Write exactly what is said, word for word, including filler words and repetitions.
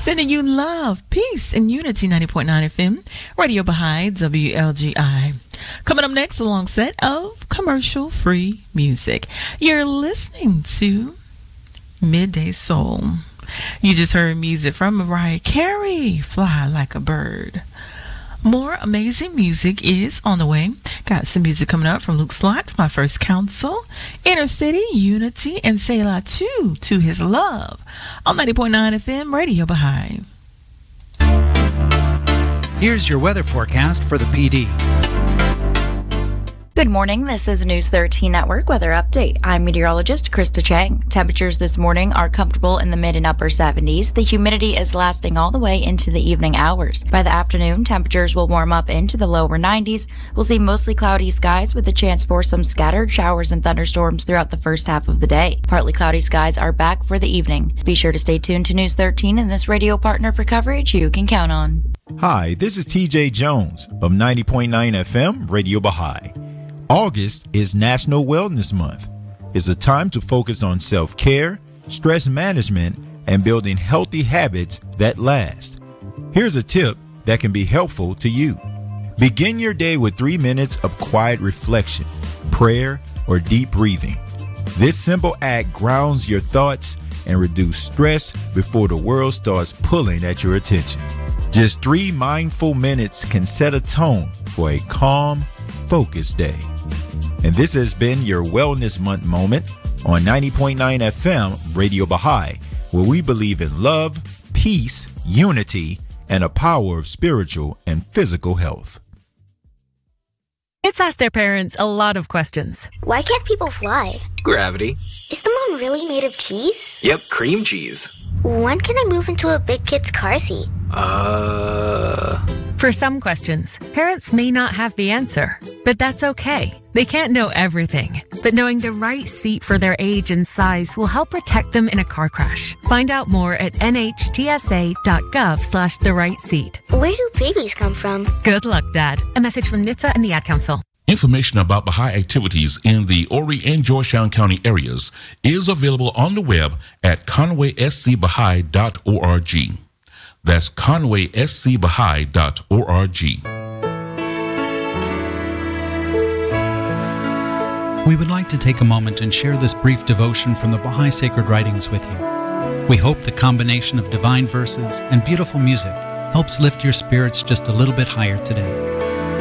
Sending you love, peace, and unity. ninety point nine F M, Radio Baha'i, W L G I. Coming up next, a long set of commercial-free music. You're listening to Midday Soul. You just heard music from Mariah Carey, Fly Like a Bird. More amazing music is on the way. Got some music coming up from Luke Slot, My First Counsel, Inner City, Unity, and Selah two, To His Love, on ninety point nine F M, Radio Baha'i. Here's your weather forecast for the P D. Good morning, this is News thirteen Network Weather Update. I'm meteorologist Krista Chang. Temperatures this morning are comfortable in the mid and upper seventies. The humidity is lasting all the way into the evening hours. By the afternoon, temperatures will warm up into the lower nineties. We'll see mostly cloudy skies with a chance for some scattered showers and thunderstorms throughout the first half of the day. Partly cloudy skies are back for the evening. Be sure to stay tuned to News thirteen and this radio partner for coverage you can count on. Hi, this is T J Jones of ninety point nine F M, Radio Baha'i. August is National Wellness Month. It's a time to focus on self-care, stress management, and building healthy habits that last. Here's a tip that can be helpful to you. Begin your day with three minutes of quiet reflection, prayer, or deep breathing. This simple act grounds your thoughts and reduces stress before the world starts pulling at your attention. Just three mindful minutes can set a tone for a calm, focused day. And this has been your Wellness Month moment on ninety point nine F M, Radio Baha'i, where we believe in love, peace, unity, and the power of spiritual and physical health. Kids ask their parents a lot of questions. Why can't people fly? Gravity. Is the moon really made of cheese? Yep, cream cheese. When can I move into a big kid's car seat? Uh... For some questions, parents may not have the answer, but that's okay. They can't know everything, but knowing the right seat for their age and size will help protect them in a car crash. Find out more at nhtsa.gov slash the right seat. Where do babies come from? Good luck, Dad. A message from N H T S A and the Ad Council. Information about Baha'i activities in the Horry and Georgetown County areas is available on the web at conway s c baha'i dot org. That's conway s c baha'i dot org. We would like to take a moment and share this brief devotion from the Baha'i Sacred Writings with you. We hope the combination of divine verses and beautiful music helps lift your spirits just a little bit higher today.